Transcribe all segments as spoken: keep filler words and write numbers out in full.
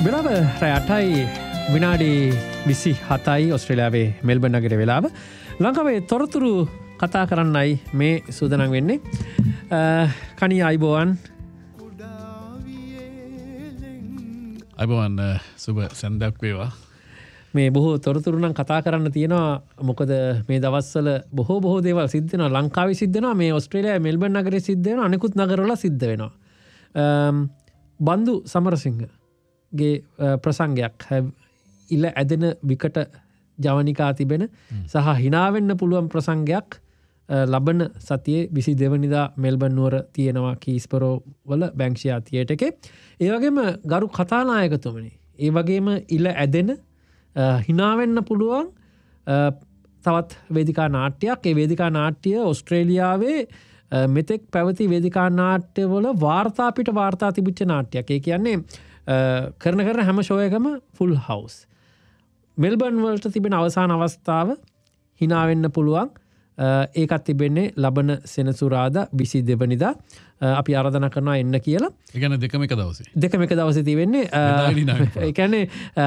වෙලාව රෑ අටයි විනාඩි විසි හතයි ඔස්ට්‍රේලියාවේ මෙල්බර්න් නගරේ වෙලාව. ලංකාවේ තොරතුරු කතා කරන්නයි මේ සූදානම් වෙන්නේ. කණී අයිබෝවන්. අයිබෝවන් සුබ සන්දක් වේවා. මේ බොහෝ තොරතුරු නම් කතා කරන්න තියෙනවා. මොකද මේ දවස්වල බොහෝ බොහෝ දේවල් සිද්ධ වෙනවා. ලංකාවේ සිද්ධ වෙනවා, මේ ඔස්ට්‍රේලියාවේ මෙල්බර්න් නගරේ සිද්ධ වෙනවා, අනෙකුත් නගරවල සිද්ධ වෙනවා. බන්දු සමරසිංහ ගේ ප්‍රසංගයක් ඉල ඇදෙන විකට ජවනිකා තිබෙන සහ හිනාවෙන්න පුළුවන් ප්‍රසංගයක් ලබන සතියේ විසි දෙවනිදා මෙල්බර්න් නුවර තියෙනවා කීස්පරෝ වල බැංක්ෂියා තියේටර් එකේ. ඒ වගේම ගරු කතානායකතුමනි, ඒ වගේම ඉල ඇදෙන හිනාවෙන්න පුළුවන් තවත් වේදිකා නාට්‍යයක්. ඒ වේදිකා නාට්‍ය ඔස්ට්‍රේලියාවේ මෙතෙක් පැවති වේදිකා නාට්‍යවල වාර්තා පිට වාර්තා තිබිච්ච නාට්‍යයක්. ඒ කියන්නේ කරන කරන හැම ෂෝ එකම ෆුල් හවුස්. මෙල්බර්න් වලට තිබෙන අවසාන අවස්ථාව හිනාවෙන්න පුළුවන්. ඒකත් තිබෙන්නේ ලබන සෙනසුරාදා විසි දෙවනිදා. අපි ආරාධනා කරනවා එන්න කියලා. ඒ කියන්නේ දෙකම එක දවසේ. දෙකම එක දවසේ තියෙන්නේ. ඒ කියන්නේ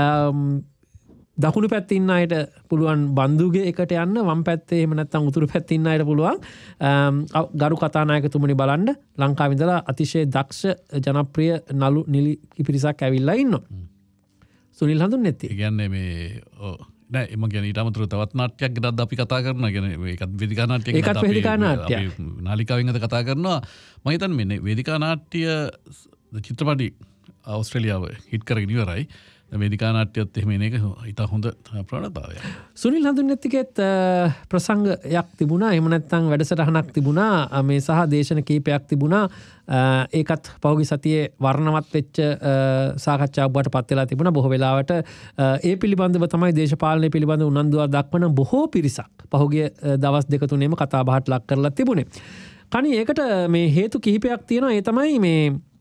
දකුණු පැත්තේ ඉන්න අයට පුළුවන් බන්දුගේ එකට යන්න, වම් පැත්තේ එහෙම නැත්නම් උතුරු පැත්තේ ඉන්න අයට පුළුවන් ගරු කතානායකතුමනි බලන්න. ලංකාවේ ඉඳලා අතිශය දක්ෂ ජනප්‍රිය නළු නිලි පිරිසක් ඇවිල්ලා ඉන්නවා. සුනිල් හඳුන්නෙත්ති. ඒ කියන්නේ මේ නෑ එම කියන්නේ ඊට අමතරව තවත් නාට්‍යයක් ගැනත් අපි කතා කරනවා. කියන්නේ ඒකත් වේදිකා නාට්‍යයක්. ඒකත් වේදිකා නාට්‍යයක්. අපි නාලිකාවෙන් අද කතා කරනවා. මම හිතන්නේ මේ වේදිකා නාට්‍ය චිත්‍රපටි ඕස්ට්‍රේලියාව හිට් කරගෙන ඉවරයි. වේදිකා නාට්‍යයත් එහෙම එන එක ඉතා හොඳ ප්‍රවණතාවයක්. සුනිල් හඳුන්නෙත්තිගෙත් ප්‍රසංගයක් තිබුණා. එහෙම නැත්නම් වැඩසටහනක් තිබුණා. මේ සහ දේශන කීපයක් තිබුණා. ඒකත් පහුගිය සතියේ වර්ණවත් වෙච්ච සාකච්ඡාවක් බවට පත් වෙලා තිබුණා. බොහෝ වෙලාවට ඒ පිළිබඳව තමයි දේශපාලනය පිළිබඳව උනන්දුවක් දක්වන බොහෝ පිරිසක් පහුගිය දවස් දෙක තුනේම කතා බහට ලක් කරලා තිබුණේ. කණි ඒකට මේ හේතු කිහිපයක් තියෙනවා. ඒ තමයි මේ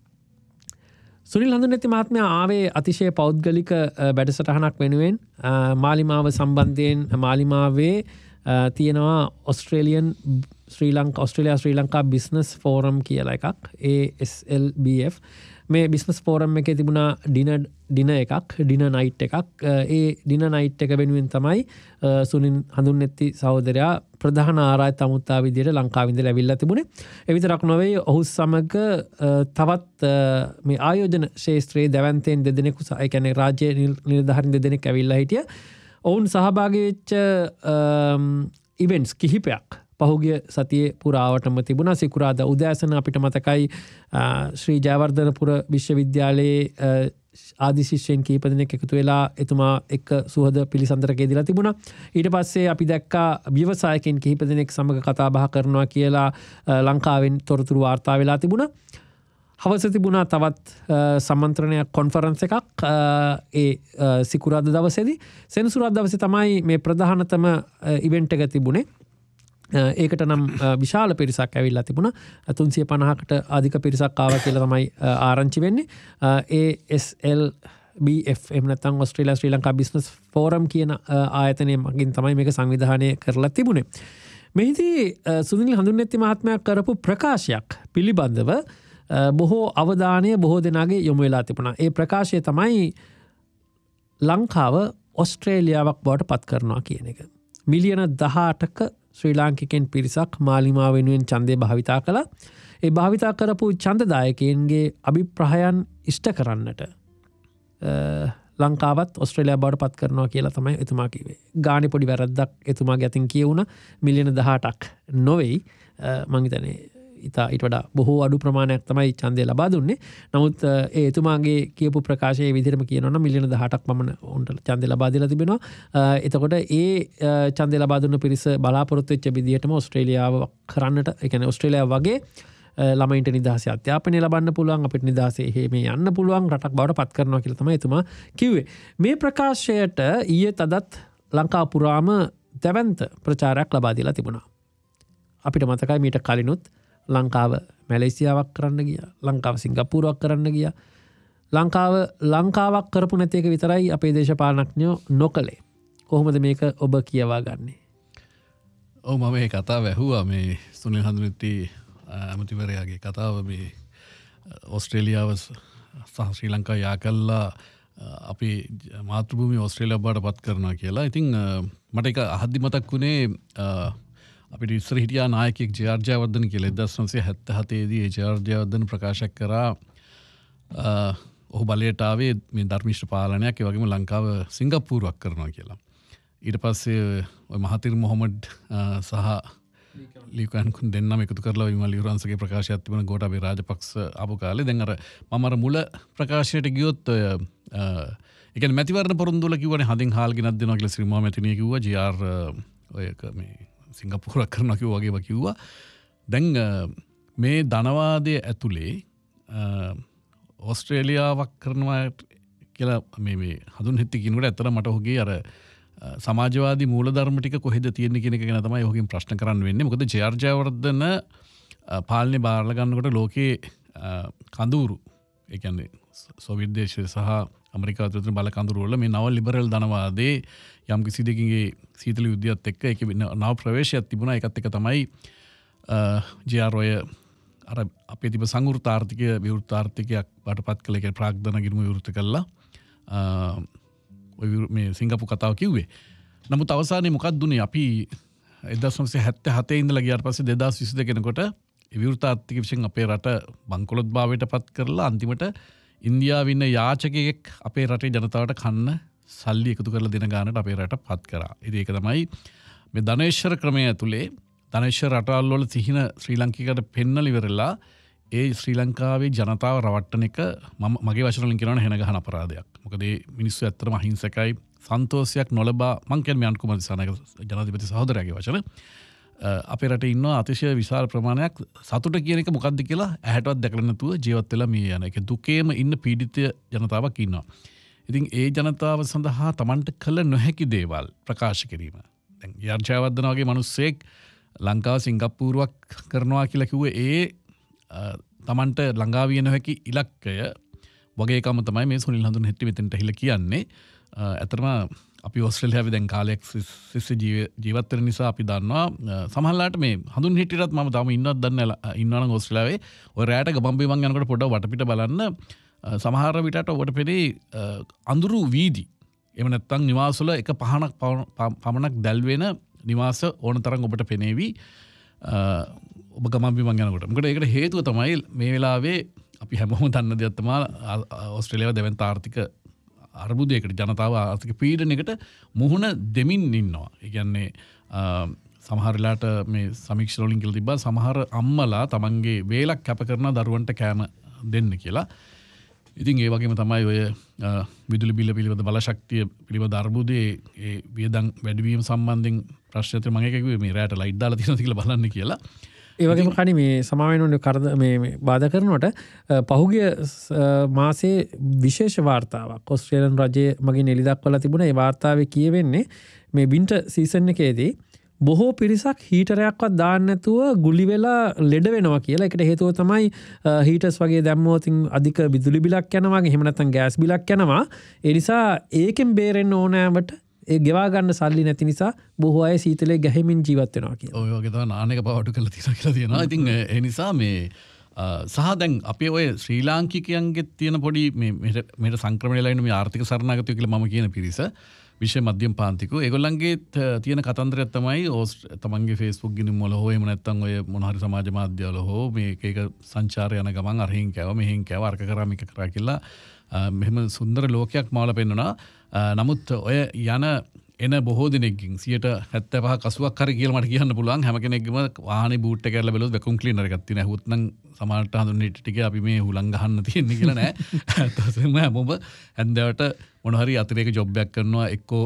සුනිල් හඳුන්නෙත්ති මහත්මයා ආවේ අතිශය පෞද්ගලික වැඩසටහනක් වෙනුවෙන්. මාලිමාව සම්බන්ධයෙන් මාලිමාවේ තියෙනවා ඔස්ට්‍රේලියන් ශ්‍රී ලංකා ඔස්ට්‍රේලියා ශ්‍රී ලංකා බිස්නස් ෆෝරම් කියලා එකක්. ඒ එස් එල් බී එෆ්. මේ බිස්නස් ෆෝරම් එකේ තිබුණා ඩිනර් ඩිනර් එකක්, ඩිනර් නයිට් එකක්. ඒ ඩිනර් නයිට් එක වෙනුවෙන් තමයි සුනිල් හඳුන්නෙත්ති සහෝදරයා ප්‍රධාන ආරාධිත අමුත්තා විදියට ලංකාවේ ඉඳලා ඇවිල්ලා තිබුණේ. ඒ විතරක් නොවේ, ඔහු සමග තවත් මේ ආයෝජන ශාස්ත්‍රයේ දැවැන්තයන් දෙදෙනෙකු, ඒ කියන්නේ රාජ්‍ය නිලධාරීන් දෙදෙනෙක් ඇවිල්ලා හිටියා. ඔවුන් සහභාගී වෙච්ච ඉවෙන්ට්ස් කිහිපයක් පහුගිය සතියේ පුරාවටම තිබුණා. සිකුරාදා උදෑසන අපිට මතකයි ශ්‍රී ජයවර්ධනපුර විශ්වවිද්‍යාලයේ ආදි ශිෂ්‍යයන් කීප දෙනෙක් එකතු වෙලා එතුමා එක්ක සුහද පිළිසඳරකේ දීලා තිබුණා. ඊට පස්සේ අපි දැක්කා ව්‍යවසායකයන් කීප දෙනෙක් සමග කතා බහ කරනවා කියලා ලංකාවෙන් තොරතුරු වාර්තා වෙලා තිබුණා. හවස තිබුණා තවත් සම්මන්ත්‍රණයක්, කොන්ෆරන්ස් එකක් ඒ සිකුරාදා දවසේදී. සෙනසුරාදා දවසේ තමයි මේ ප්‍රධානතම ඉවෙන්ට් එක තිබුණේ. ඒකට නම් විශාල පිරිසක් ඇවිල්ලා තිබුණා. තුන්සිය පනහකට අධික පිරිසක් ආවා කියලා තමයි ආරංචි වෙන්නේ. ඒ එස් එල් බී එෆ් එහෙම නැත්නම් ඔස්ට්‍රේලියා ශ්‍රී ලංකා බිස්නස් ෆෝරම් කියන ආයතනය මගින් තමයි මේක සංවිධානය කරලා තිබුණේ. මෙහිදී සුනිල් හඳුන්නෙත්ති මහත්මයා කරපු ප්‍රකාශයක් පිළිබඳව බොහෝ අවධානය බොහෝ දෙනාගේ යොමු වෙලා තිබුණා. ඒ ප්‍රකාශය තමයි ලංකාව ඔස්ට්‍රේලියාවක් බවට පත් කරනවා කියන එක. මිලියන දහඅටක ශ්‍රී ලාංකිකයන් පිරිසක් මාලිමා වෙනුවෙන් ඡන්දය භාවිතා කළා. ඒ භාවිතා කරපු ඡන්දදායකයන්ගේ අභිප්‍රායන් ඉෂ්ට කරන්නට ලංකාවත් ඔස්ට්‍රේලියාව බවට පත් කරනවා කියලා තමයි එතුමා කිව්වේ. ගානේ පොඩි වැරද්දක් එතුමාගේ අතින් කියවුණා. මිලියන දහඅටක් නොවේයි. මං හිතන්නේ ඉතා ඊට වඩා බොහෝ අඩු ප්‍රමාණයක් තමයි ඡන්දය ලබා දුන්නේ. නමුත් ඒ එතුමාගේ කියපු ප්‍රකාශයේ විදිහටම කියනවා නම් මිලියන දහඅටක් පමණ උන්ට ඡන්දය ලබා දීලා තිබෙනවා. එතකොට ඒ ඡන්දය ලබා දුන්න පිරිස බලාපොරොත්තු වෙච්ච විදිහටම ඔස්ට්‍රේලියාව කරන්නට, ඒ කියන්නේ ඔස්ට්‍රේලියාව වගේ ළමයින්ට නිදහසේ අධ්‍යාපනය ලබන්න පුළුවන්, අපිට නිදහසේ එහෙම යන්න පුළුවන් රටක් බවට පත් කරනවා කියලා තමයි එතුමා කිව්වේ. මේ ප්‍රකාශයට ඊයේ තදත් ලංකාව පුරාම දැවැන්ත ප්‍රචාරයක් ලබා දීලා තිබුණා. අපිට මතකයි මීට කලිනුත් ලංකාව මැලේසියාවක් කරන්න ගියා, ලංකාව සිංගප්පූරුවක් කරන්න ගියා. ලංකාව ලංකාවක් කරපු නැති එක විතරයි අපේ දේශපාලනඥයෝ නොකළේ. කොහොමද මේක ඔබ කියවා ගන්නේ? ඔව් මම මේ කතාව ඇහුවා මේ සුනිල් හඳුන්නෙත්ති ඇමතිවරයාගේ කතාව මේ ඔස්ට්‍රේලියාව සහ ශ්‍රී ලංකාව යා කළා අපි මාතෘභූමි ඕස්ට්‍රේලියාව බවට පත් කරනවා කියලා. ඉතින් මට ඒක අහද්දි මතක් වුණේ අපිට ඉස්සර හිටියා නායකයෙක් ජේ.ආර්. ජයවර්ධන කියලා. එක්දහස් නවසිය හැත්තෑ දී ඒ ජේ.ආර්. ජයවර්ධන ප්‍රකාශ කරා ඔහු බලයට ආවේ මේ ධර්මිෂ්ඨ පාලනයක් ඒ වගේම ලංකාව සිංගප්පූරුවක් කරනවා කියලා. ඊට පස්සේ ඔය මහතිර් මොහොමඩ් සහ ලී කුවන් කුන් දෙන්නම එකතු කරලා විමල් විවරන්සගේ ප්‍රකාශයක් තිබුණා ගෝඨාභය රාජපක්ෂ ආපු කාලේ. දැන් අර මම අර මුල ප්‍රකාශයට ගියොත් ඔය ඒ කියන්නේ මැතිවරණ පොරොන්දු වල කිව්වනේ හදින් හාල් ගෙනත් දෙනවා කියලා ශ්‍රී මොහමැතිනිය කිව්වා. ජේ.ආර්. ඔය මේ සිංගප්පූරුවක් කරනවා කිව්වා වගේම කිව්වා. දැන් මේ ධනවාදයේ ඇතුලේ ඕස්ට්‍රේලියාවක් කරනවා කියලා මේ මේ හඳුන් හිටි කිනුට ඇත්තට මට ඔහුගේ අර සමාජවාදී මූලධර්ම ටික කොහෙද තියෙන්නේ කියන එක ගැන තමයි ඔහුගෙන් ප්‍රශ්න කරන්න වෙන්නේ. මොකද ජේ.ආර්. ජයවර්ධන පාලනේ බාරලා ගන්නකොට ලෝකේ කඳුරු ඒ කියන්නේ සෝවියට් දේශය සහ ඇමරිකාව අතර බල කඳුරු වල මේ නව ලිබරල් ධනවාදයේ යම් කිසි දෙකින්ගේ සීතල යුද්ධයත් එක්ක ඒකේ නව ප්‍රවේශයක් තිබුණා. ඒකත් එක්ක තමයි ජේ.ආර්. ඔය අර අපේ තිබ සංවෘත ආර්ථිකය විවෘත ආර්ථිකයක් වටපත් කළ එක ප්‍රාග්ධන ගිරුම විවෘත කළා මේ සිංගප්පූරු කතාව කිව්වේ. නමුත් අවසානයේ මොකක්ද දුන්නේ අපි එක්දහස් නවසිය හැත්තෑ හතේ ඉඳලා ගියාට පස්සේ දෙදාස් විසි දෙක වෙනකොට විවෘත ආර්ථික විෂයෙන් අපේ රට බංකොලොත් භාවයට පත් කරලා අන්තිමට ඉන්දියාවේ ඉන්න යාචකයෙක් අපේ රටේ ජනතාවට කන්න සල්ලි එකතු කරලා දෙන ගානට අපේ රට පත් කරා. ඉතින් ඒක තමයි මේ ධනේශ්වර ක්‍රමය ඇතුලේ ධනේශ්වර රටවල් වල සිහින ශ්‍රී ලංකිකයට පෙන්නල ඉවරලා ඒ ශ්‍රී ලංකාවේ ජනතාව රවට්ටන එක මම මගේ වචන වලින් කියනවා හෙන ගහන අපරාධයක්. මොකද මේ මිනිස්සු ඇත්තටම අහිංසකයි, සන්තෝෂයක් නොලබා මං කියන්නේ අනුකුම දිසානායක ජනාධිපති සහෝදරයාගේ වචන. අපේ රටේ ඉන්න අතිශය විශාල ප්‍රමාණයක් සතුට කියන එක මොකක්ද කියලා ඇහැටවත් දැකලා නැතුව ජීවත් වෙලා මේ යන එක දුකේම ඉන්න පීඩිත ජනතාවක් ඉන්නවා. ඉතින් ඒ ජනතාව සඳහා Tamanට කළ නොහැකි දේවල් ප්‍රකාශ කිරීම. දැන් ජේ.ආර්. ජයවර්ධන වගේ මිනිස්සෙක් ලංකාව සිංගප්පූරුවක් කරනවා කියලා කිව්වේ ඒ Tamanට ළඟා විය නොහැකි ඉලක්කය වගේකම තමයි මේ සුනිල් හඳුන් හෙට්ටි මෙතෙන්ට ඇහිලා කියන්නේ. ඇත්තටම අපි ඕස්ට්‍රේලියාවේ දැන් කාලයක් සිස්සේ ජීවත් වෙන නිසා අපි දන්නවා සමහරලාට මේ හඳුන් හිටියටත් මම තාම ඉන්නවත් දන්නේ නැහැ ඉන්නවනම් ඕස්ට්‍රේලියාවේ ඔය රැයට ගමන් බිමන් යනකොට පොඩ්ඩක් වටපිට බලන්න සමහර විටට ඔබට පෙනේ අඳුරු වීදි එහෙම නැත්නම් නිවාස වල එක පහනක් පමණක් දැල් වෙන නිවාස ඕන තරම් ඔබට පෙනේවි ඔබ ගමන් බිමන් යනකොට. මොකද ඒකට හේතුව තමයි මේ වෙලාවේ අපි හැමෝම දන්න දෙයක් තමයි ඕස්ට්‍රේලියාව දෙවන්ත ආර්ථික අර්බුදයකට ජනතාව ආර්ථික පීඩනයකට මුහුණ දෙමින් ඉන්නවා. ඒ කියන්නේ සමහර වෙලාවට මේ සමීක්ෂණ වලින් කියලා තිබ්බා සමහර අම්මලා තමන්ගේ වේලක් කැප කරන දරුවන්ට කෑම දෙන්න කියලා. ඉතින් ඒ වගේම තමයි ඔය විදුලි බිල පිළිබඳ බලශක්තිය පිළිබඳ අර්බුදයේ ඒ වියදම් වැඩිවීම සම්බන්ධයෙන් ප්‍රශ්න ඇතුළේ මම එක කිව්වේ මේ රැයට ලයිට් දාලා තියෙනවද කියලා බලන්න කියලා. ඒ වගේම කණි මේ සමාවෙන් වුණේ කරද මේ බාධා කරනකොට පහුගිය මාසේ විශේෂ වාර්තාවක් ඕස්ට්‍රේලියානු රජයේ මගින් එළි දක්වලා තිබුණා. ඒ වාර්තාවේ කියවෙන්නේ මේ වින්ටර් සීසන් එකේදී බොහෝ පිරිසක් හීටරයක්වත් දාන්න නැතුව ගුලි වෙලා ලෙඩ වෙනවා කියලා. ඒකට හේතුව තමයි හීටර්ස් වගේ දැම්මොත් අධික විදුලි බිලක් යනවා, එහෙම නැත්නම් ගෑස් බිලක් යනවා. ඒ නිසා ඒකෙන් බේරෙන්න ඕනෑමට ඒ ගෙවා ගන්න සල්ලි නැති නිසා බොහෝ අය සීතලේ ගැහෙමින් ජීවත් වෙනවා කියලා. ඔය වගේ තමයි නානක පවටු කරලා තියෙනවා කියලා තියෙනවා. ඉතින් ඒ නිසා මේ සහ දැන් අපේ ඔය ශ්‍රී ලාංකිකයන්ගේ තියෙන පොඩි මේ මෙහෙට සංක්‍රමණය වෙලා ඉන්න මේ ආර්ථික සරණාගතය කියලා මම කියන පිරිස විශේෂ මධ්‍යම පාන්තිකෝ ඒගොල්ලන්ගේ තියෙන කතන්දරයක් තමයි තමන්ගේ ෆේස්බුක් ගිණුම් වල හෝ එහෙම නැත්නම් ඔය මොන හරි සමාජ මාධ්‍යවල හෝ මේක එක සංචාරය යන ගමන් අරහින් කෑවා මෙහෙන් කෑවා අර්ක කරා මේක කරා කියලා මෙහෙම සුන්දර ලෝකයක් මාවලා පෙන්වනවා. නමුත් ඔය යන එන බොහෝ දෙනෙක්ගෙන් සියයට හැත්තෑ පහ අසූවක් හරි කියලා මට කියන්න පුළුවන්. හැම කෙනෙක්ගේම වාහනේ බූට් එක කරලා බැලුවොත් වැකුම් ක්ලීනර් එකක් තියෙනවා. හුත් නම් සමහරට හඳුන්නේ ටික අපි මේ හුලං ගහන්න තියෙන්නේ කියලා නෑ. ඇත්තටම හැමෝම හැන්දෑවට මොන හරි අතිරේක ජොබ් එකක් කරනවා, එක්කෝ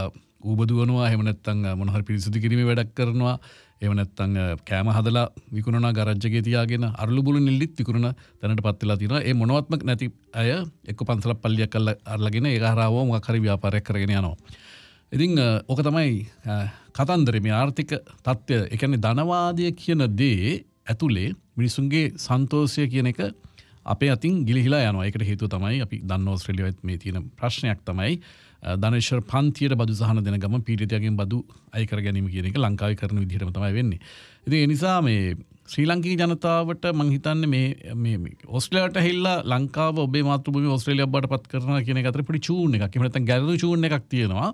ඌබ දුවනවා, එහෙම නැත්නම් මොන හරි පිරිසිදු කිරීමේ වැඩක් කරනවා, එහෙම නැත්නම් කෑම හදලා විකුණනවා ගරාජ් එකේ තියාගෙන අරලු බුළු නිල්ලිත් විකුණන තැනටපත් වෙලා තියෙනවා. ඒ මොනවත්ම නැති අය එක්ක පන්සලක් පල්ලියක් අරලාගෙන ඒක හරහාව මොකක් හරි ව්‍යාපාරයක් කරගෙන යනවා. ඉතින් ඕක තමයි කතන්දරේ මේ ආර්ථික තත්ත්වය. ඒ කියන්නේ ධනවාදය කියන දේ ඇතුලේ මිනිසුන්ගේ සන්තෝෂය කියන එක අපේ අතින් ගිලිහිලා යනවා. ඒකට හේතුව තමයි අපි දන්න ඕස්ට්‍රේලියාවෙත් මේ තියෙන ප්‍රශ්නයක් තමයි ධනේශ්වර පන්තියට බදු සහන දෙන ගම පීඩිතයන්ගෙන් බදු අය කර ගැනීම කියන එක ලංකාවේ කරන විදිහටම තමයි වෙන්නේ. ඉතින් ඒ නිසා මේ ශ්‍රී ලංකික ජනතාවට මං හිතන්නේ මේ මේ ඕස්ට්‍රේලියාවට ඇවිල්ලා ලංකාව ඔබේ මාතෘභූමිය ඕස්ට්‍රේලියාව බවට පත් කරනවා කියන එක අතර පොඩි චූන් එකක්. එහෙම නැත්නම් ගැළරු චූන් එකක් තියෙනවා.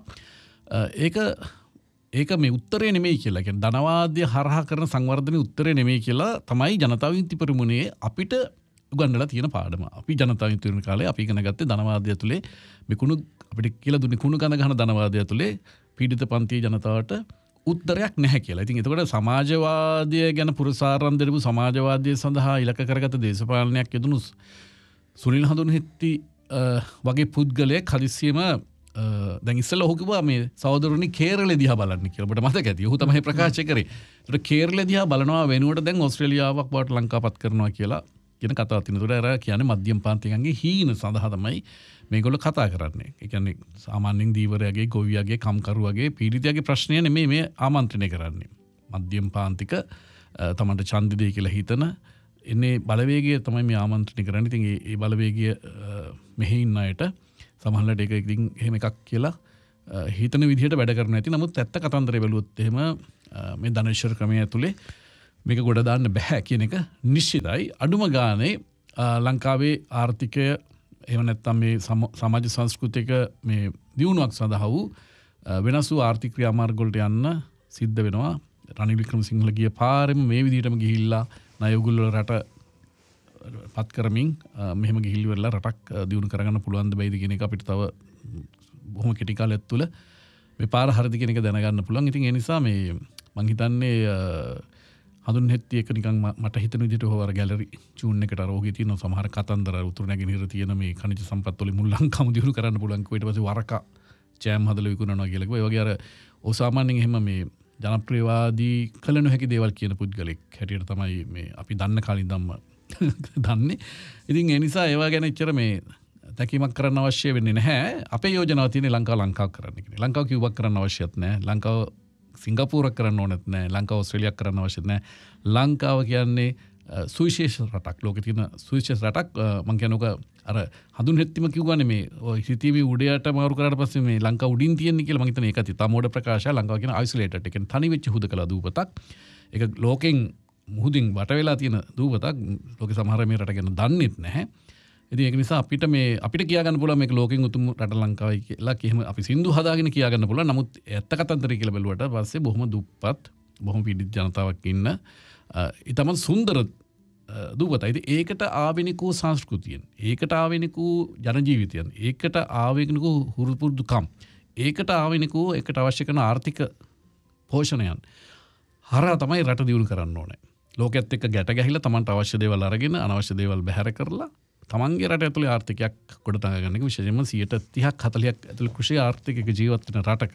ඒක ඒක මේ උත්තරේ නෙමෙයි කියලා. කියන්නේ ධනවාදය හරහා කරන සංවර්ධනයේ උත්තරේ නෙමෙයි කියලා තමයි ජනතාව වින්ති පරිමුණේ අපිට උගන්වලා තියෙන පාඩම. අපි ජනතාව වින්ති කරන කාලේ අපි ඉගෙන ගත්තේ ධනවාදය ඇතුලේ මේ කුණු අපිට කියලා දුන්නේ කුණු ගඳ ගන්න ධනවාදය ඇතුලේ පීඩිත පන්තියේ ජනතාවට උත්තරයක් නැහැ කියලා. ඉතින් එතකොට සමාජවාදය ගැන පුරසාරම් දෙරපු සමාජවාදය සඳහා ඉලක්ක කරගත දේශපාලනයක් යෙදුණු සුනිල් හඳුන්හිට්ටි වගේ පුද්ගලයෙක් හදිස්සියම දැන් ඉස්සෙල්ලා ඔහු කිව්වා මේ සහෝදරුනි කේරළේ දිහා බලන්න කියලා. ඔබට මතක ඇති. ඔහු තමයි ප්‍රකාශ කරේ. ඒතර කේරළේ දිහා බලනවා වෙනුවට දැන් ඕස්ට්‍රේලියාවක් බවට ලංකාවපත් කරනවා කියලා කියන කතාවක් තියෙනවා. ඒතර අර කියන්නේ මධ්‍යම පාන්තිකයන්ගේ හීන සඳහා තමයි මේගොල්ලෝ කතා කරන්නේ. ඒ කියන්නේ සාමාන්‍යයෙන් දීවරයාගේ, ගොවියාගේ, කම්කරුවාගේ, පීඩිතයාගේ ප්‍රශ්නය නෙමෙයි මේ ආමන්ත්‍රණය කරන්නේ. මධ්‍යම පාන්තික තමන්ට ඡන්දෙ දෙයි කියලා හිතන එන්නේ බලවේගය තමයි මේ ආමන්ත්‍රණය කරන්නේ. ඉතින් මේ බලවේගය මෙහි ඉන්න අයට සමහරවිට ඒක ඉතින් එහෙම එකක් කියලා හිතන විදිහට වැඩ කරන්න ඇති. නමුත් ඇත්ත කතන්දරේ බැලුවොත් එහෙම මේ ධනේශ්වර ක්‍රමය ඇතුලේ මේක ගොඩ දාන්න බෑ කියන එක නිශ්චිතයි. අඩුම ගානේ ලංකාවේ ආර්ථිකය එහෙම නැත්නම් මේ සමාජ සංස්කෘතික මේ දියුණුවක් සඳහා වූ වෙනස් වූ ආර්ථික ක්‍රියාමාර්ග වලට යන්න සිද්ධ වෙනවා. රනිල් වික්‍රමසිංහල ගිය පාරෙම මේ විදිහටම ගිහිල්ලා ණය උගුල් වල රට පත් කරමින් මෙහෙම ගිහිල්ලා රටක් දියුණු කරගන්න පුළුවන්ද බැයිද කියන එක අපිට තව බොහොම කෙටි කාලයක් තුළ මේ පාර හරිද කියන එක දැනගන්න පුළුවන්. ඉතින් ඒ නිසා මේ මං හිතන්නේ හඳුන්හෙත්ති එක නිකන් මට හිතන විදිහට ඔය අර ගැලරි චූන් එකට අර ඔහුගේ තියෙන සමහර කතන්දර උතුරු නැගෙනහිර තියෙන මේ ඛනිජ සම්පත් වලින් මුල් ලංකාවම දියුණු කරන්න පුළුවන් ඊට පස්සේ වරකා ජෑම් හදලා විකුණනවා කියලා කිව්වා. ඒ වගේ අර ඔය සාමාන්‍යයෙන් එහෙම මේ ජනප්‍රියවාදී කළ නොහැකි දේවල් කියන පුද්ගලෙක් හැටියට තමයි මේ අපි දන්න කාලේ ඉඳන්ම දන්නේ. ඉතින් ඒ නිසා ඒවා ගැන එච්චර මේ තැකීමක් කරන්න අවශ්‍ය වෙන්නේ නැහැ. අපේ යෝජනාව තියෙන්නේ ලංකාව ලංකාව කරන්න කියන්නේ. ලංකාව කිව්වක් කරන්න අවශ්‍යත් නැහැ. ලංකාව සිංගප්පූරක් කරන්න ඕනෙත් නැහැ. ලංකාව ඕස්ට්‍රේලියාවක් කරන්න අවශ්‍යත් නැහැ. ලංකාව කියන්නේ සුවිශේෂ රටක්. ලෝකේ තියෙන සුවිශේෂ රටක්. මම කියනක අර හඳුන්හෙත්තිම කිව්වනේ මේ ඔය සිටීමේ උඩයට මාරු කරාට පස්සේ මේ ලංකාව උඩින් තියෙන්නේ කියලා මම හිතන්නේ ඒක ඇති. තමෝඩ ප්‍රකාශය ලංකාව කියන අයිසොලේටඩ් එක. කියන්නේ තනි වෙච්ච හුදකලා දූපතක්. ඒක ලෝකෙන් මුහුදින් වට වෙලා තියෙන දූපතක්. ලෝකේ සමහර මේ රට ගැන දන්නෙත් නැහැ. ඉතින් ඒක නිසා අපිට මේ අපිට කියා ගන්න පුළුවන් මේක ලෝකෙන් උතුම් රට ලංකාවයි කියලා කියෙම අපි සින්දු හදාගෙන කියා ගන්න පුළුවන්. නමුත් ඇත්ත කතන්දරය කියලා බැලුවට පස්සේ බොහොම දුප්පත් බොහොම පීඩිත ජනතාවක් ඉන්න ඊටම සුන්දර දූපතයි. ඉතින් ඒකට ආවෙනික වූ සංස්කෘතියෙන්, ඒකට ආවෙනික වූ ජන ජීවිතයන්, ඒකට ආවෙනික වූ හුරුපුරුදුකම්, ඒකට ආවෙනික වූ ඒකට අවශ්‍ය කරන ආර්ථික පෝෂණයන් හරහා තමයි රට දියුණු කරන්න ඕනේ. ලෝකයේත් එක්ක ගැට ගැහිලා Tamanට අවශ්‍ය දේවල් අරගෙන අනවශ්‍ය දේවල් බැහැර කරලා තමන්ගේ රට ඇතුලේ ආර්ථිකයක් ගොඩ නගා ගන්න එක විශේෂයෙන්ම සියයට තිහක් හතළිහක් ඇතුළේ කෘෂි ආර්ථිකයක ජීවත් වෙන රටක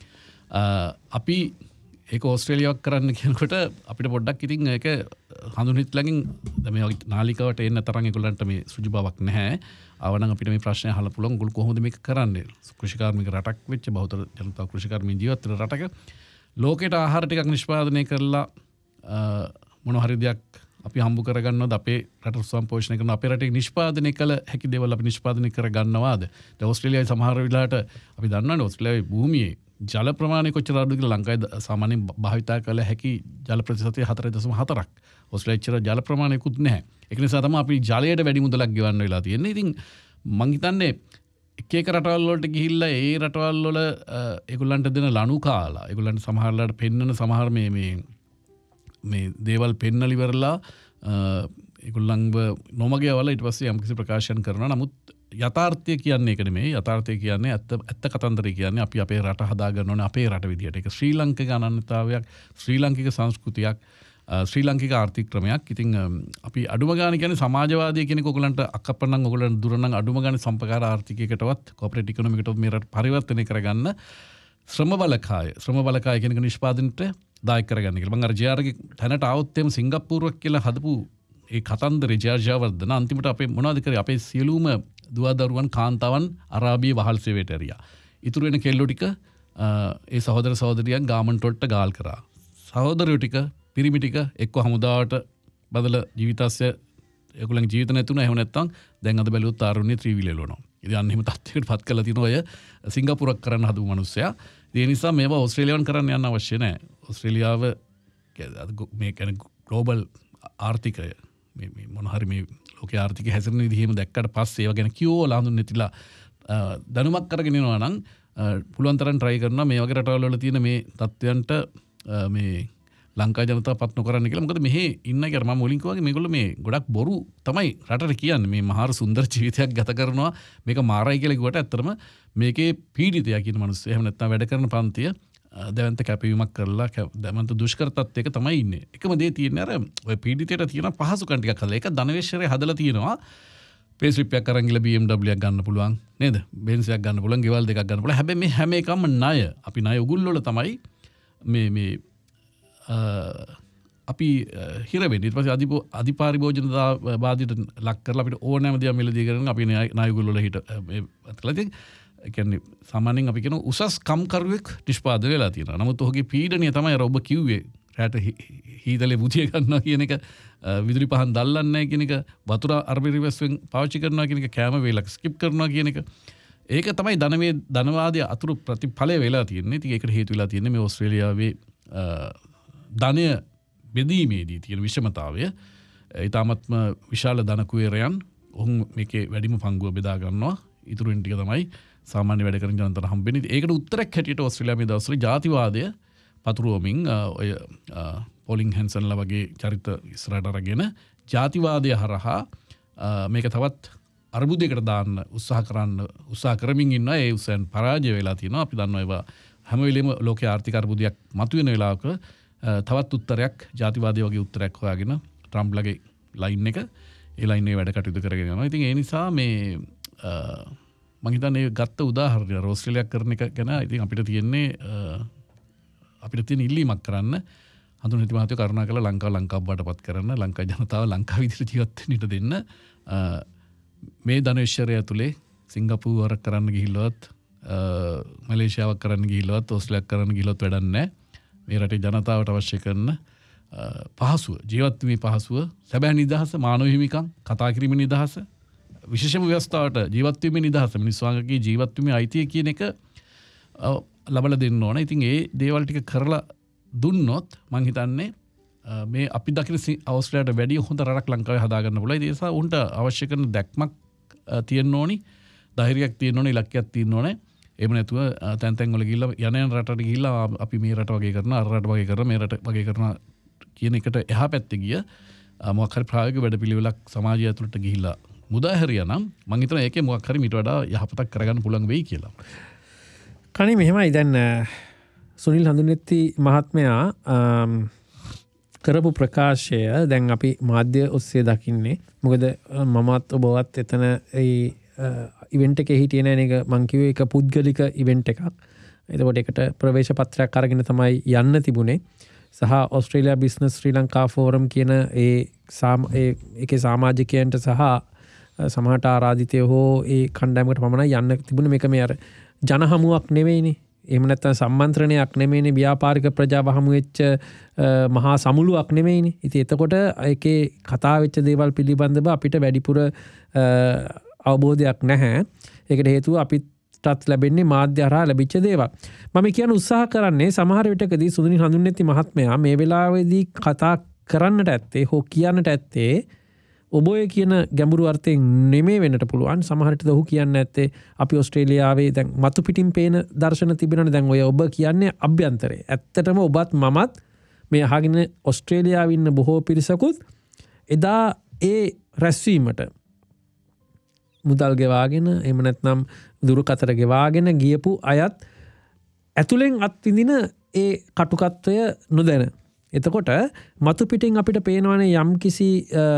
අපි ඒක ඕස්ට්‍රේලියාවක් කරන්න කියනකොට අපිට පොඩ්ඩක් ඉතින් ඒක හඳුන්හිත්ලකින් මේ නාලිකාවට එන්න තරම් ඒගොල්ලන්ට මේ සුජු බවක් නැහැ. ආවනම් අපිට මේ ප්‍රශ්නය අහලා පුළුවන් ඒගොල්ලෝ කොහොමද මේක කරන්නේ? කෘෂිකාර්මික රටක් වෙච්ච බහුතර ජනතාව කෘෂිකාර්මික ජීවත් වෙන රටක ලෝකයට ආහාර ටිකක් නිෂ්පාදනය කරලා මොන හරි දෙයක් අපි හම්බ කරගන්නවද අපේ රට සම්පෝෂණය කරන අපේ රටේ නිෂ්පාදනය කළ හැකි දේවල් අපි නිෂ්පාදනය කරගන්නවාද? දැන් ඕස්ට්‍රේලියාවේ සමහර වෙලාවට අපි දන්නවනේ ඕස්ට්‍රේලියාවේ භූමියේ ජල ප්‍රමාණය කොච්චර අඩුද කියලා ලංකාවේ සාමාන්‍යයෙන් භාවිතා කළ හැකි ජල ප්‍රතිශතය හතර දශම හතරක්. ඕස්ට්‍රේලියාවේ ජල ප්‍රමාණයකුත් නැහැ. ඒක නිසා තමයි අපි ජලයට වැඩි මුදලක් ගෙවන්න වෙලා තියෙන්නේ. ඉතින් මං හිතන්නේ එක එක රටවල් වලට ගිහිල්ලා ඒ රටවල් වල ඒගොල්ලන්ට දෙන ලණු කාලා ඒගොල්ලන්ට සමහරලාට පෙන්වන සමහර මේ මේ මේ දේවල් පෙන්නලි ඉවරලා ඒගොල්ලන්ව නොමග යවලා ඊට පස්සේ යම්කිසි ප්‍රකාශන කරනවා. නමුත් යථාර්ථය කියන්නේ ඒක නෙමෙයි. යථාර්ථය කියන්නේ ඇත්ත ඇත්ත කතන්දරය කියන්නේ අපි අපේ රට හදා ගන්න ඕනේ අපේ රට විදියට. ඒක ශ්‍රී ලංකික අනන්‍යතාවයක්, ශ්‍රී ලංකික සංස්කෘතියක්, ශ්‍රී ලංකික ආර්ථික ක්‍රමයක්. ඉතින් අපි අඩුම ගාන කියන්නේ සමාජවාදී කියන එක ඔයගලන්ට අකප්පනම් ඔයගලන්ට දුර නම් අඩුම ගාන සම්පකාර ආර්ථිකයකටවත් කෝපරේට් ඉකොනොමිකටවත් මේ රට පරිවර්තනය කරගන්න ශ්‍රම බලකාය ශ්‍රම බලකාය කියන එක නිෂ්පාදනයට දායක කරගන්න කියලා. මම අර ජයාර්ගේ තැනට ආවොත් එම් සිංගප්පූරුවක් කියලා හදපු ඒ කතන්දරේ ජයවර්ධන අන්තිමට අපේ මොනවද කරේ අපේ සියලුම දුවදරුවන් කාන්තාවන් අරාබියේ වහල් සේවයට ඇරියා. ඉතුරු වෙන කෙල්ලෝ ටික ඒ සහෝදර සහෝදරියන් ගාමන්ට් වලට ගාල් කරා. සහෝදරයෝ ටික පිරිමි ටික එක්ක හමුදාවට බදලා ජීවිතස්ය ඒගොල්ලන්ගේ ජීවිත නැතුණා. එහෙම නැත්නම් දැන් අද බැලුවොත් ආරුණ්‍ය ත්‍රිවිලෙලනවා. ඉතින් අන්න එහෙම තත්ත්වයකට පත් කරලා තියෙන අය සිංගප්පූරක් කරන්න හදපු මිනිස්සයා. ඒ නිසා මේවා ඕස්ට්‍රේලියාවන් කරන්න යන්න අවශ්‍ය නැහැ. ඕස්ට්‍රේලියාව මේ කියන්නේ ග්ලෝබල් ආර්ථිකය මොනහරි මේ ලෝක ආර්ථික හැසිරෙන විදිහම දැක්කට පස්සේ ඒවා ගැන කියෝලා හඳුන්වලා දැනුමක් කරගෙන යනවා නම් පුළුවන් තරම් try කරනවා මේ වගේ රටවල් වල තියෙන මේ තත්ත්වයන්ට මේ ලංකා ජනතාව පත් නොකරන්න කියලා. මොකද මෙහි ඉන්න අය මම මුලින් කිව්වා මේගොල්ලෝ මේ ගොඩක් බොරු තමයි රටට කියන්නේ. මේ මහා සුන්දර ජීවිතයක් ගත කරනවා මේක මාරයි කියලා කිව්වට ඇත්තටම මේකේ පීඩිතයා කියන මිනිස්සු එහෙම නැත්නම් වැඩ කරන පන්තිය දැවන්ත කැපවීමක් කරලා දැවන්ත දුෂ්කර තත්ත්වයක තමයි ඉන්නේ. එකම දේ තියෙන්නේ අර ඔය පීඩිතයට තියෙන පහසුකම් ටිකක් හදලා ඒක ධනවේශ්වරය හදලා තියෙනවා. පේ ස්ලිප් එකක් අරන් ගිහලා බී එම් ඩබ්ලිව් එකක් ගන්න පුළුවන් නේද? බෙන්ස් එකක් ගන්න පුළුවන්, ගෙවල් දෙකක් ගන්න පුළුවන්. හැබැයි මේ හැම එකම ණය. අපි ණය උගුල් වල තමයි මේ මේ අපි හිර වෙන්නේ. ඊට පස්සේ අධි අධිපාරිභෝජන බාධිත ලක් කරලා අපිට ඕනෑම දේවල් මිලදී කරගෙන අපි ණය උගුල් වල හිට මේ අත්කලා තියෙන. ඒ කියන්නේ සාමාන්‍යයෙන් අපි කියන උසස් කම්කරුවෙක් නිෂ්පාදනය වෙලා තියෙනවා. නමුත් ඔහුගේ පීඩනය තමයි අර ඔබ කිව්වේ රැට හීතලේ බුදිය ගන්නවා කියන එක, විදුලි පහන් දැල්ලන්නේ නැහැ කියන එක, වතුර අර්බිරිවස්ෙන් පාවිච්චි කරනවා කියන එක, කැම වේලක් ස්කිප් කරනවා කියන එක. ඒක තමයි ධනවේ ධනවාදී අතුරු ප්‍රතිඵලය වෙලා තියෙන්නේ. ඉතින් ඒකට හේතු වෙලා තියෙන්නේ මේ ඕස්ට්‍රේලියාවේ ධනය බෙදීමේදී තියෙන විෂමතාවය. ඊටාත්ම විශාල ධන කුවේරයන් ඔවුන් මේකේ වැඩිම පංගුව බෙදා ගන්නවා. ඉතුරුන් ටික තමයි සාමාන්‍ය වැඩ කරන ජනතාවට හම්බෙන්නේ. ඒකට උත්තරයක් හැටියට ඕස්ට්‍රේලියාවේ දවස්වල ජාතිවාදය පතුරුවමින් ඔය පොලින් හැන්සන්ලා වගේ චරිත ඉස්සරහට අරගෙන ජාතිවාදය හරහා මේක තවත් අර්බුදයකට දාන්න උත්සාහ කරන්න උත්සාහ කරමින් ඉන්නවා. ඒ උත්සාහයන් පරාජය වෙලා තියෙනවා. අපි දන්නවා ඒවා හැම වෙලෙම ලෝකයේ ආර්ථික අර්බුදයක් මතුවෙන වෙලාවක තවත් උත්තරයක් ජාතිවාදය වගේ උත්තරයක් හොයාගෙන ට්‍රම්ප්ලගේ ලයින් එක ඒ ලයින් එකේ වැඩ කටයුතු කරගෙන යනවා. ඉතින් ඒ නිසා මේ මම හිතන්නේ ගත්ත උදාහරණය ඕස්ට්‍රේලියාවක් කරන එක ගැන ඉතින් අපිට තියෙන්නේ අපිට තියෙන ඉල්ලීමක් කරන්න හඳුන් හිටි මහත්තයෝ කරුණා කරලා ලංකාව ලංකාව බාටපත් කරන්න, ලංකා ජනතාව ලංකාව විදිහට ජීවත් වෙන්න ඉඩ දෙන්න. මේ ධනේශ්වරය ඇතුලේ සිංගප්පූරුවර කරන්න ගිහිල්ලවත් මලේසියාවක් කරන්න ගිහිල්ලවත් ඕස්ට්‍රේලියාවක් කරන්න ගිහිල්ලවත් වැඩක් නැහැ. මේ රටේ ජනතාවට අවශ්‍ය කරන පහසුව, ජීවත් වීමේ පහසුව, සැබෑ නිදහස, මානව හිමිකම්, කතා කිරීමේ නිදහස, විශේෂම ව්‍යවස්ථාවට ජීවත් වීමේ නිදහස, මිනිස්සුන්ගේ ජීවත් වීමේ අයිතිය කියන එක ලබලා දෙන්න ඕන. ඉතින් ඒ දේවල් ටික කරලා දුන්නොත් මං හිතන්නේ මේ අපි දකින ඕස්ට්‍රේලියාවට වැඩිය හොඳ රටක් ලංකාවේ හදාගන්න පුළුවන්. ඒ නිසා උන්ට අවශ්‍ය කරන දැක්මක් තියෙන්න ඕනි, ධෛර්යයක් තියෙන්න ඕනි, ඉලක්කයක් තියෙන්න ඕනේ. එහෙම නැතුව තැන් තැන් වල ගිහිල්ලා යන යන රටට ගිහිල්ලා අපි මේ රට වගේ කරනවා, අර රට වගේ කරනවා, මේ රට වගේ කරනවා කියන එකට එහා පැත්තේ ගිය මොකක් හරි ප්‍රායෝගික වැඩපිළිවෙලක් සමාජය ඇතුළට ගිහිල්ලා මුදා හැරියා නම් මං හිතනවා ඒකේ මොකක් හරි මීට වඩා යහපතක් කරගන්න පුළුවන් වෙයි කියලා. කණි මෙහෙමයි දැන් සුනිල් හඳුනෙත්ති මහත්මයා කරපු ප්‍රකාශය දැන් අපි මාධ්‍ය ඔස්සේ දකින්නේ. මොකද මමත් ඔබවත් එතන ඒ ඉවෙන්ට් එකේ හිටියේ නෑ නේද? මං කිව්වේ ඒක පුද්ගලික ඉවෙන්ට් එකක්. එතකොට ඒකට ප්‍රවේශ පත්‍රයක් අරගෙන තමයි යන්න තිබුණේ. සහ ඕස්ට්‍රේලියා බිස්නස් ශ්‍රී ලංකා ෆෝරම් කියන ඒ ඒකේ සමාජිකයන්ට සහ සමහරට ආරාධිතය හෝ ඒ කණ්ඩායමකට පමණයි යන්න තිබුණේ. මේක මේ අර ජන හමුවක් නෙවෙයිනේ. එහෙම නැත්නම් සම්මන්ත්‍රණයක් නෙමෙයිනේ, ව්‍යාපාරික ප්‍රජාව හමු වෙච්ච මහා සමුළුවක් නෙමෙයිනේ. ඉතින් එතකොට ඒකේ කතා වෙච්ච දේවල් පිළිබඳව අපිට වැඩිපුර අවබෝධයක් නැහැ. ඒකට හේතුව අපිටත් ලැබෙන්නේ මාධ්‍ය හරහා ලැබිච්ච දේවල්. මම කියන උත්සාහ කරන්නේ සමහර විටකදී සුනිල් හඳුන්නෙත්ති මහත්මයා මේ වෙලාවේදී කතා කරන්නට ඇත්තේ හෝ කියන්නට ඇත්තේ ඔබ ඔය කියන ගැඹුරු අර්ථයෙන් නෙමෙයි වෙන්නට පුළුවන්. සමහර විට ඔහු කියන්නේ නැත්තේ අපි ඕස්ට්‍රේලියාවේ දැන් මතු පිටින් පේන දර්ශන තිබෙනවනේ. දැන් ඔය ඔබ කියන්නේ අභ්‍යන්තරේ. ඇත්තටම ඔබත් මමත් මේ අහගෙන ඕස්ට්‍රේලියාවේ ඉන්න බොහෝ පිරිසකුත් එදා ඒ රැස්වීමට මුදල් ගෙවාගෙන එහෙම නැත්නම් දුරකතර ගෙවාගෙන ගියපු අයත් ඇතුලෙන් අත්විඳින ඒ කටුකත්වය නොදැන. එතකොට මතු පිටින් අපිට පේනවනේ යම් කිසි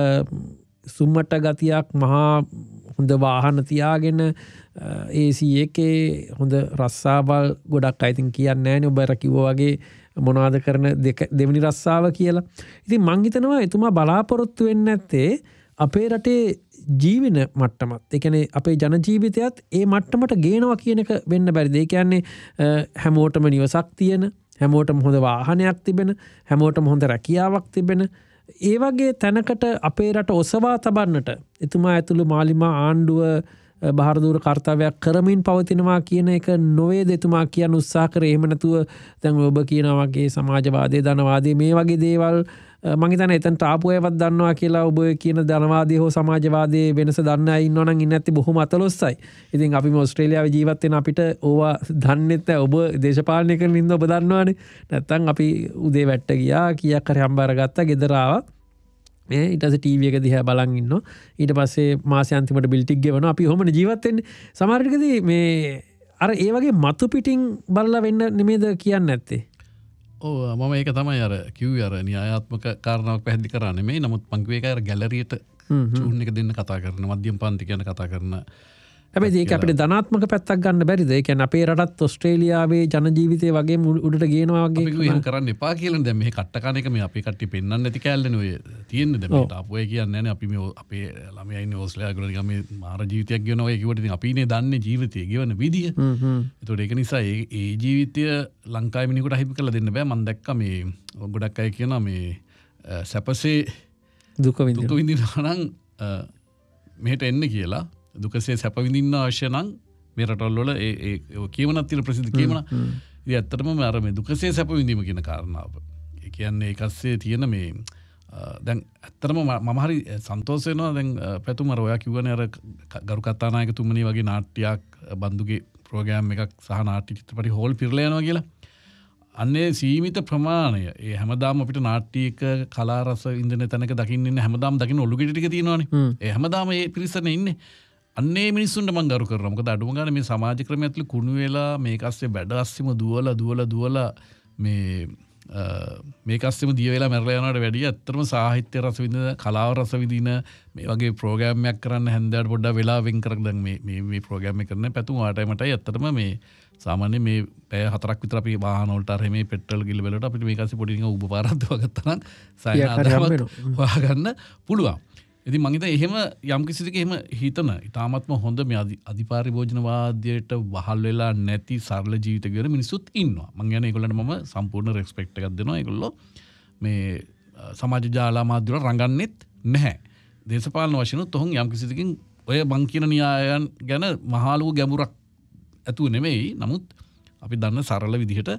සුම්මට ගතියක්, මහා හොඳ වාහන තියාගෙන ඒ සී එකේ හොඳ රස්සාවල් ගොඩක් අය ඉතින් කියන්නේ නැහැනේ ඔබ අර කිව්වා වගේ මොනවද කරන දෙවෙනි රස්සාව කියලා. ඉතින් මං හිතනවා එතුමා බලාපොරොත්තු වෙන්නේ නැත්තේ අපේ රටේ ජීවන මට්ටමත්, ඒ කියන්නේ අපේ ජන ජීවිතයත් ඒ මට්ටමට ගේනවා කියන එක වෙන්න බැරිද? ඒ කියන්නේ හැමෝටම නිවසක් තියෙන, හැමෝටම හොඳ වාහනයක් තිබෙන, හැමෝටම හොඳ රැකියාවක් තිබෙන ඒ වගේ තැනකට අපේ රට ඔසවා තබන්නට එතුමා ඇතුළු මාලිමා ආණ්ඩුව බහරදූර කර්තව්‍යයක් කරමින් පවතිනවා කියන එක නොවේද එතුමා කියන උත්සාහ කරේ? එහෙම නැතුව දැන් ඔබ කියනා වගේ සමාජවාදයේ, ධනවාදයේ මේ වගේ දේවල් මම හිතන්නේ එතනට ආපු අයවත් දන්නවා කියලා ඔබ කියන ධනවාදී හෝ සමාජවාදී වෙනස දන්න අය ඉන්නවා නම් ඉන්නේ නැති බොහොම අතලොස්සයි. ඉතින් අපි මේ ඕස්ට්‍රේලියාවේ ජීවත් වෙන අපිට ඕවා දන්නෙත් නැහැ. ඔබ දේශපාලනය කරන ඉන්න ඔබ දන්නවනේ. නැත්තම් අපි උදේ වැට්ට ගියා කීයක් හරි හම්බ අරගත්තා ගෙදර ආවා. මේ ඊට පස්සේ ටීවී එක දිහා බලන් ඉන්නවා. ඊට පස්සේ මාසෙ අන්තිමට බිල් ටික ගෙවනවා. අපි ඔහොමනේ ජීවත් වෙන්නේ. සමහර විටකදී මේ අර ඒ වගේ මතු පිටින් බලලා වෙන්න නෙමෙයිද කියන්නේ නැත්තේ. ඕ මම ඒක තමයි අර කිව්වේ අර න්‍යායාත්මක කාරණාවක් පැහැදිලි කරා නෙමෙයි. නමුත් මං කිව්වේ ඒක අර ගැලරියට චූන් එක දෙන්න කතා කරන මධ්‍යම පන්ති කියන කතා කරන. හැබැයි ඒක අපිට ධනාත්මක පැත්තක් ගන්න බැරිද? ඒ කියන්නේ අපේ රටත් ඕස්ට්‍රේලියාවේ ජන ජීවිතේ වගේ උඩට ගේනවා වගේ අපි එහෙම කරන්න එපා කියලා දැන් මේ කට්ට කන එක මේ අපේ කට්ටිය පෙන්වන්න නැති කැලේනේ ඔය තියෙන්නේ දැන් මේ තාපු අය කියන්නේ නැහැ අපි මේ අපේ ළමයා ඉන්නේ ඕස්ට්‍රේලියාවේ ගිහලා මේ මාර ජීවිතයක් ගෙවනවා ඔය කිව්වට ඉතින් අපි ඉන්නේ දන්නේ ජීවිතය ගෙවන විදිය. හ්ම් හ්ම්. ඒතකොට ඒක නිසා ඒ ඒ ජීවිතය ලංකාවේ මිනිහෙකුට අහිමි කරලා දෙන්න බෑ. මම දැක්කා මේ ගොඩක් අය කියනවා මේ සැපසේ දුක විඳිනවා. දුක විඳිනවා නම් මෙහෙට එන්න කියලා. දුකසේ සැප විඳින්න අවශ්‍ය නම් මේ රටවල් වල ඒ ඒ කියවනක් තියෙන ප්‍රසිද්ධ කියවන. ඉතින් ඇත්තටම අර මේ දුකසේ සැප විඳීම කියන කාරණාව. ඒ කියන්නේ ඒකස්සේ තියෙන මේ දැන් ඇත්තටම මම හරි සන්තෝෂ වෙනවා දැන් පැතුම අර ඔයා කිව්වනේ අර ගරු කතානායකතුමනි වගේ නාට්‍යයක් බන්දුගේ ප්‍රෝග්‍රෑම් එකක් සහ නාට්‍ය චිත්‍රපටි හෝල් පිරලා යනවා කියලා. අන්නේ සීමිත ප්‍රමාණය ඒ හැමදාම අපිට නාට්‍යයක කලා රස ඉන්දන තැනක දකින්න ඉන්න හැමදාම දකින්න ඔලු ගෙඩි ටික තියෙනවානේ. ඒ හැමදාම මේ පිරිසනේ ඉන්නේ. අන්නේ මිනිස්සුන්ට මං ගරු කරනවා. මොකද අඩුම ගානේ මේ සමාජ ක්‍රමය ඇතුළේ කුණු වෙලා මේක අස්සේ බඩ අස්සෙම දුවලා දුවලා දුවලා මේ මේක අස්සෙම දිය වෙලා මැරලා යනවට වැඩිය ඇත්තටම සාහිත්‍ය රස විඳින කලාව රස විඳින මේ වගේ ප්‍රෝග්‍රෑම් එකක් කරන්න හැන්දෑවට පොඩ්ඩක් වෙලා වෙන් කරගෙන දැන් මේ මේ මේ ප්‍රෝග්‍රෑම් එක කරන පැතුම් ආටයිමටයි ඇත්තටම මේ සාමාන්‍ය මේ පැය හතරක් විතර අපි වාහන වලට අර මේ පෙට්‍රල් ගිල වලට අපිට මේක අස්සේ පොඩි නිකන් උඹ පාරක් දුවගත්තා නම් සායනාදාමක් හොයාගන්න පුළුවන්. ඉතින් මං හිතා එහෙම යම් කිසි දෙයක එහෙම හිතන ඊටාත්ම හොඳ මේ අධිපාරිභෝජනවාදයට වහල් වෙලා නැති සරල ජීවිත ගෙවන මිනිස්සුත් ඉන්නවා. මං කියන්නේ ඒගොල්ලන්ට මම සම්පූර්ණ රෙස්පෙක්ට් එකක් දෙනවා. ඒගොල්ලෝ මේ සමාජ ජාල මාධ්‍ය වල රඟන්නෙත් නැහැ. දේශපාලන වශයෙන් උත් ඔහොන් යම් කිසි දෙයකින් ඔය මං කියන න්‍යායයන් ගැන මහලු ගැඹුරක් ඇතුව නෙමෙයි. නමුත් අපි දන්න සරල විදිහට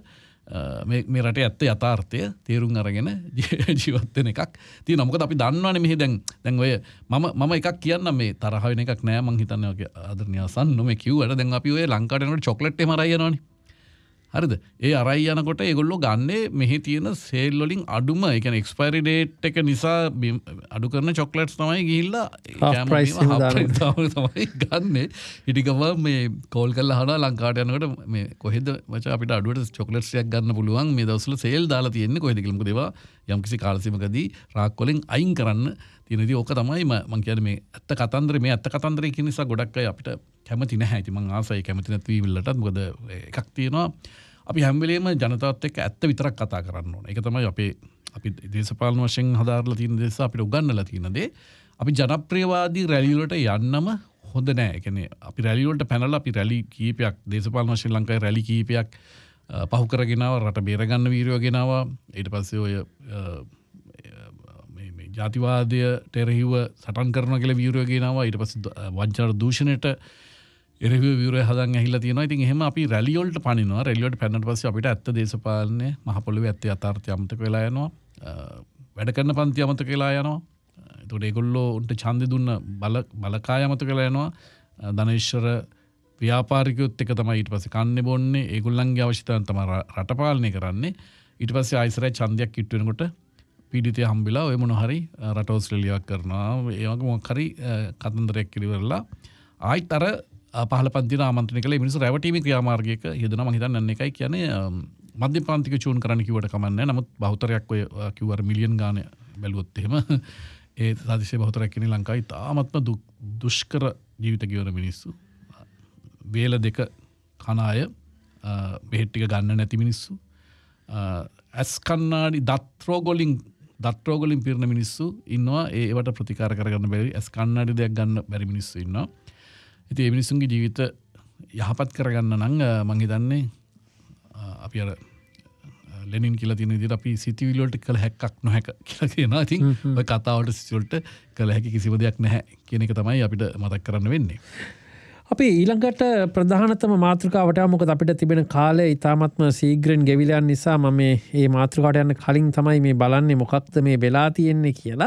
මේ රටේ ඇත්ත යථාර්ථය තේරුම් අරගෙන ජීවත් වෙන එකක් තියෙනවා. මොකද අපි දන්නවනේ මෙහි දැන් දැන් ඔය මම මම එකක් කියන්නම් මේ තරහ වෙන එකක් නෑ මං හිතන්නේ ඔය ආදරණීය සන්නු මේ කිව්වට දැන් අපි ඔය ලංකාවට යනකොට චොක්ලට් එහෙම අරයි යනවනේ. හරිද? ඒ අරයි යනකොට ඒගොල්ලෝ ගන්නේ මෙහි තියෙන සේල් වලින් අඩුම ඒ කියන්නේ එක්ස්පයරි ඩේට් එක නිසා අඩු කරන චොක්ලට්ස් තමයි ගිහිල්ලා half price තමයි ගන්නෙ. ඊට ගම මේ කෝල් කරලා අහනවා ලංකාවට යනකොට මේ කොහෙද මචං අපිට අඩුවට චොක්ලට්ස් ටිකක් ගන්න පුළුවන් මේ දවස්වල සේල් දාලා තියෙන්නේ කොහෙද කියලා. මොකද ඒවා යම්කිසි කාලසීමකදී රාක් වලින් අයින් කරන්න තියෙන ඉතින් ඕක තමයි මම කියන්නේ මේ ඇත්ත කතන්දරේ මේ ඇත්ත කතන්දරේ කියන නිසා ගොඩක් අය අපිට කැමති නැහැ. ඉතින් මං ආසයි කැමති නැති වීවිල්ලටත්. මොකද එකක් තියෙනවා අපි හැම වෙලේම ජනතාවත් එක්ක ඇත්ත විතරක් කතා කරන්න ඕන. ඒක තමයි අපේ අපි දේශපාලන වශයෙන් හදාarලා තියෙන දේ සහ අපිට උගන්වලා තියෙන දේ. අපි ජනප්‍රියවාදී රැලි වලට යන්නම හොඳ නැහැ. ඒ කියන්නේ අපි රැලි වලට පැනලා අපි රැලි කීපයක් දේශපාලන වශයෙන් ලංකාවේ රැලි කීපයක් පහු කරගෙන ආවා. රට බේර ගන්න වීරයෝ ගෙනාවා. ඊට පස්සේ ඔය මේ මේ ජාතිවාදයට එරෙහිව සටන් කරනවා කියලා වීරයෝ ගෙනාවා. ඊට පස්සේ වංචන දූෂණයට එරෙහිව වීරයෝ හදන් ඇහිලා තියෙනවා. ඉතින් එහෙම අපි රැලි වලට පනිනවා. රැලි වලට පැනනට පස්සේ අපිට ඇත්ත දේශපාලනේ මහ පොළොවේ ඇත්ත යථාර්ථය අමතක වෙලා යනවා. වැඩ කරන පන්ති අමතක වෙලා යනවා. ඒතකොට ඒගොල්ලෝ උන්ට ඡන්දෙ දුන්න බල බලකාය අමතක වෙලා යනවා. ධනේශ්වර ව්‍යාපාරිකයොත් එක තමයි ඊට පස්සේ කන්නේ බොන්නේ. ඒගොල්ලන්ගේ අවශ්‍යතාවන් තමයි රට පාලනය කරන්නේ. ඊට පස්සේ ආයිසරයි ඡන්දයක් කිට්ටු වෙනකොට පීඩිතය හම්බෙලා ඔය මොන හරි රට ඕස්ට්‍රේලියාවක් කරනවා. ඒ වගේ මොකක් හරි කතන්දරයක් කිලිවරලා ආයිත් අර පහළ පන්තින ආමන්ත්‍රණය කළේ මිනිස්සු රැවටීමේ ක්‍රියාමාර්ගයක යෙදෙනවා. මම හිතන්නේ අන්න එකයි කියන්නේ මධ්‍යම පන්තික චූන් කරන්න කිව්වට කමක් නැහැ. නමුත් බහුතරයක් ඔය කිව්වර මිලියන් ගාන බැලුවොත් එහෙම ඒ සාදිශේ බහුතරයක් කියන්නේ ලංකාවේ තාමත්ම දුෂ්කර ජීවිත ගෙවන මිනිස්සු. වේල දෙක කන අය බෙහෙත් ටික ගන්න නැති මිනිස්සු. ඇස් කන්නාඩි දත් රෝග වලින් දත් රෝග වලින් පිරෙන මිනිස්සු ඉන්නවා. ඒවට ප්‍රතිකාර කරගන්න බැරි ඇස් කන්නාඩි දෙයක් ගන්න බැරි මිනිස්සු ඉන්නවා. ඉතින් මේ මිනිස්සුන්ගේ ජීවිත යහපත් කරගන්න නම් මම හිතන්නේ අපි අර ලෙනින් කියලා තියෙන විදිහට අපි සිතිවිලි වලට කළ හැක්කක් නොහැක කියලා කියනවා. ඉතින් ඔය කතාවට සිතිවිලි වලට කළ හැකි කිසිම දෙයක් නැහැ කියන එක තමයි අපිට මතක් කරන්න වෙන්නේ. අපි ඊළඟට ප්‍රධානතම මාතෘකාවට මොකද අපිට තිබෙන කාලය ඉතාමත්ම ශීඝ්‍රයෙන් ගෙවිලා යන නිසා මම මේ මේ මාතෘකාවට යන්න කලින් තමයි මේ බලන්නේ මොකක්ද මේ වෙලා තියෙන්නේ කියලා.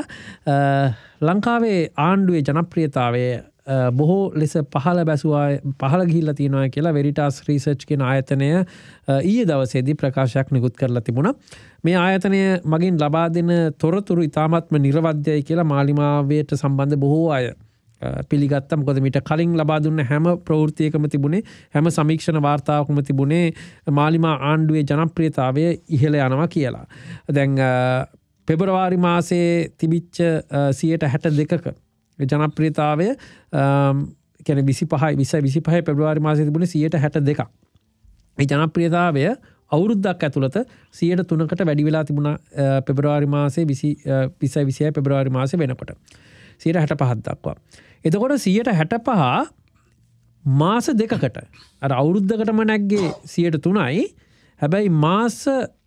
ලංකාවේ ආණ්ඩුවේ ජනප්‍රියතාවය බොහෝ ලෙස පහළ බැසුවා පහළ ගිහිල්ලා තියෙනවා කියලා වෙරිටාස් රිසර්ච් කියන ආයතනය ඊයේ දවසේදී ප්‍රකාශයක් නිකුත් කරලා තිබුණා. මේ ආයතනය මගින් ලබා දෙන තොරතුරු ඉතාමත්ම නිර්වද්‍යයි කියලා මාලිමාවයට සම්බන්ධ බොහෝ අය පිළිගත්තා. මොකද මීට කලින් ලබා දුන්න හැම ප්‍රවෘත්තියකම තිබුණේ හැම සමීක්ෂණ වාර්තාවකම තිබුණේ මාලිමා ආණ්ඩුවේ ජනප්‍රියතාවය ඉහළ යනවා කියලා. දැන් පෙබරවාරි මාසයේ තිබිච්ච සියයට හැට දෙකක ජනප්‍රියතාවය කියන්නේ විසිපහයි විසයි විසිපහයි පෙබරවාරි මාසයේ තිබුණේ සියයට හැට දෙකක්. මේ ජනප්‍රියතාවය අවුරුද්දක් ඇතුළත සියයට තුනකට වැඩි වෙලා තිබුණා පෙබරවාරි මාසයේ විසි විසයි විසියයි පෙබරවාරි මාසයේ වෙනකොට. සියයට හැට පහක් දක්වා. එතකොට සියයට හැට පහ මාස දෙකකට අර අවුරුද්දකටම නැග්ගේ සියයට තුනයි. හැබැයි මාස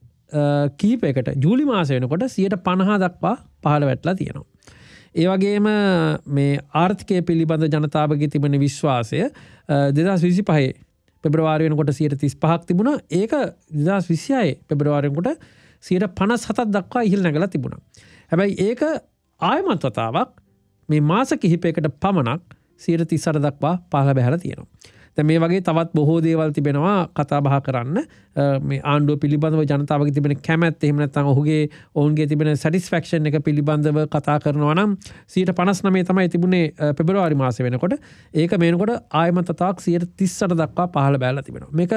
කීපයකට ජූලි මාස වෙනකොට සියයට පනහ දක්වා පහළ වැටලා තියෙනවා. ඒ වගේම මේ ආර්ථිකය පිළිබඳ ජනතාවගේ තිබෙන විශ්වාසය දෙදහස් විසිපහේ පෙබරවාරි වෙනකොට සියයට තිස් පහක් තිබුණා. ඒක දෙදහස් විසිහයේ පෙබරවාරි වෙනකොට සියයට පනස් හතක් දක්වා ඉහළ නැගලා තිබුණා. හැබැයි ඒක ආයමත් වතාවක් මේ මාස කිහිපයකට පමණක් සියයට තිස් අට දක්වා පහළ බැහැලා තියෙනවා. දැන් මේ වගේ තවත් බොහෝ දේවල් තිබෙනවා කතා බහ කරන්න. මේ ආණ්ඩුව පිළිබඳව ජනතාවගේ තිබෙන කැමැත්ත එහෙම නැත්නම් ඔහුගේ ඔවුන්ගේ තිබෙන සැටිස්ෆැක්ෂන් එක පිළිබඳව කතා කරනවා නම් සියයට පනස් නවය තමයි තිබුණේ පෙබරවාරි මාසෙ වෙනකොට. ඒක මේනකොට ආයමත් වතාවක් සියයට තිස් අට දක්වා පහළ බැහැලා තිබෙනවා. මේක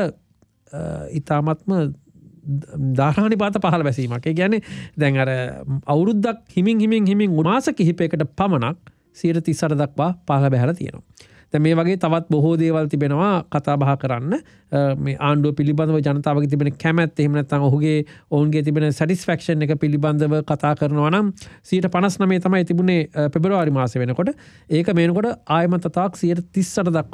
ඊටාත්ම ධාරානිපාත පහළ බැසීමක්. ඒ කියන්නේ දැන් අර අවුරුද්දක් හිමින් හිමින් හිමින් මාස කිහිපයකට පමණක් සියයට තිස් අට දක්වා පහළ බැහැලා තියෙනවා. දැන් මේ වගේ තවත් බොහෝ දේවල් තිබෙනවා කතා බහ කරන්න. මේ ආණ්ඩුව පිළිබඳව ජනතාවගේ තිබෙන කැමැත්ත එහෙම නැත්නම් ඔහුගේ ඔවුන්ගේ තිබෙන සැටිස්ෆැක්ෂන් එක පිළිබඳව කතා කරනවා නම් සියයට පනස් නවය තමයි තිබුණේ පෙබරවාරි මාසෙ වෙනකොට. ඒක මේනකොට ආයමත් තතාවක් සියයට තිස් අට දක්වා